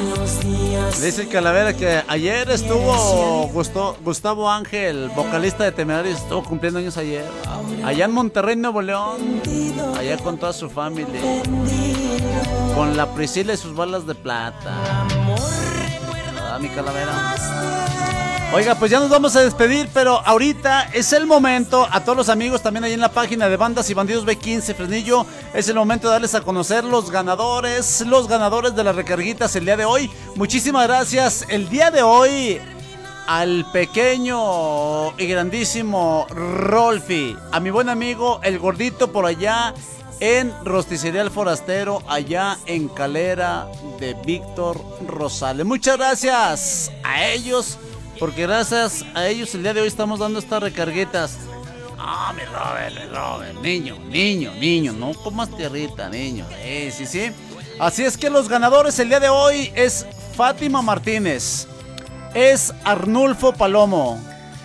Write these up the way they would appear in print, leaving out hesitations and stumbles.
Dice el Calavera que ayer estuvo Gustavo Ángel, vocalista de Temerarios, estuvo cumpliendo años ayer. Allá en Monterrey, Nuevo León. Allá con toda su familia. Con la Priscila y sus balas de plata. Ah, mi Calavera. Oiga, pues ya nos vamos a despedir, pero ahorita es el momento, a todos los amigos también ahí en la página de Bandas y Bandidos B15 Fresnillo, es el momento de darles a conocer los ganadores de las recarguitas el día de hoy. Muchísimas gracias el día de hoy al pequeño y grandísimo Rolfi, a mi buen amigo el gordito por allá en Rosticería El Forastero, allá en Calera de Víctor Rosales. Muchas gracias a ellos, porque gracias a ellos el día de hoy estamos dando estas recarguitas. Ah, mi Robert, niño, no comas tierrita, niño. Sí. Así es que los ganadores el día de hoy es Fátima Martínez, es Arnulfo Palomo,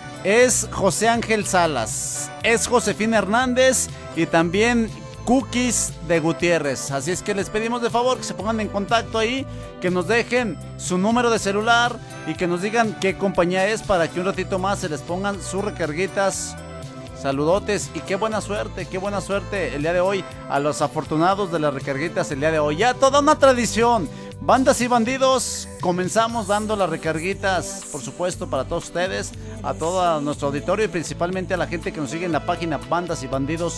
es José Ángel Salas, es Josefina Hernández y también Cookies de Gutiérrez. Así es que les pedimos de favor que se pongan en contacto ahí, que nos dejen su número de celular y que nos digan qué compañía es para que un ratito más se les pongan sus recarguitas. Saludotes y qué buena suerte el día de hoy a los afortunados de las recarguitas el día de hoy. Ya toda una tradición. Bandas y Bandidos, comenzamos dando las recarguitas, por supuesto, para todos ustedes, a todo nuestro auditorio y principalmente a la gente que nos sigue en la página Bandas y Bandidos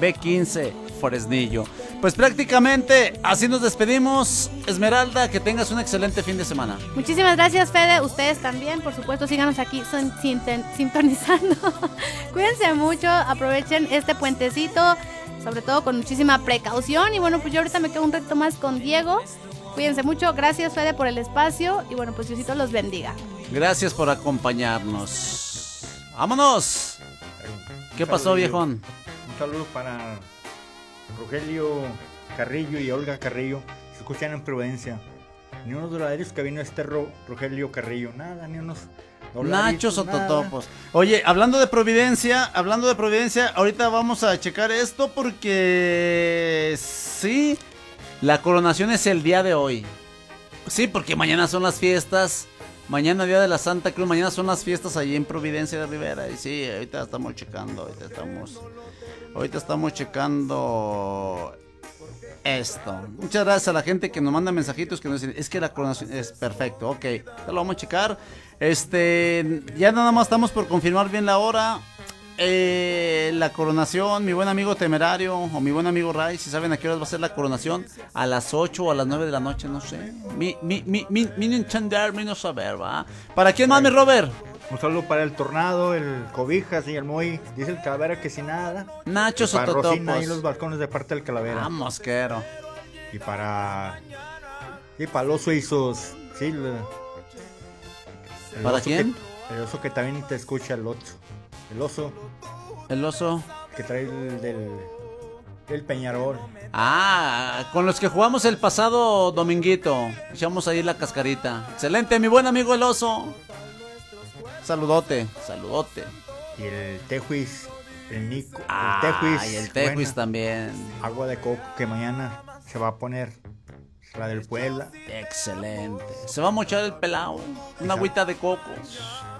B15 Fresnillo. Pues prácticamente así nos despedimos. Esmeralda, que tengas un excelente fin de semana. Muchísimas gracias, Fede. Ustedes también, por supuesto, síganos aquí sintonizando. Cuídense mucho, aprovechen este puentecito, sobre todo con muchísima precaución. Y bueno, pues yo ahorita me quedo un reto más con Diego. Cuídense mucho, gracias Fede por el espacio y bueno, pues Diosito los bendiga. Gracias por acompañarnos. ¡Vámonos! ¿Qué pasó, viejón? Un saludo para Rogelio Carrillo y Olga Carrillo, se escuchan en Providencia. Ni unos doladarios que vino Rogelio Carrillo, nada, ni unos nachos o totopos. Oye, hablando de Providencia, ahorita vamos a checar esto porque sí, la coronación es el día de hoy. Sí, porque mañana son las fiestas. Mañana día de la Santa Cruz. Mañana son las fiestas allí en Providencia de Rivera. Y sí, ahorita estamos checando. Ahorita estamos checando esto. Muchas gracias a la gente que nos manda mensajitos que nos dicen, es que la coronación es perfecto. Ok, ya lo vamos a checar. Ya nada más estamos por confirmar bien la hora. La coronación, mi buen amigo Temerario o mi buen amigo Ray, si saben a qué horas va a ser la coronación, a las 8 o a las 9 de la noche, no sé. Mi entender, mi no saber, ¿va? ¿Para quién más, mi Robert? Un saludo para el Tornado, el Cobijas y el Moy. Dice el Calavera que sin nada. Nachos o para totopos. Rosina y los balcones de parte del Calavera. Ah, mosquero. Y para los suizos. Sí, ¿Para quién? El oso que también te escucha, el oso. El oso que trae el Peñarol. Ah, con los que jugamos el pasado dominguito. Echamos ahí la cascarita. Excelente, mi buen amigo el oso. Saludote. Y el Tejuis, el Nico. Y el Tejuis también. Agua de coco que mañana se va a poner. La del Puebla. Excelente. Se va a mochar el pelao. Una agüita de coco.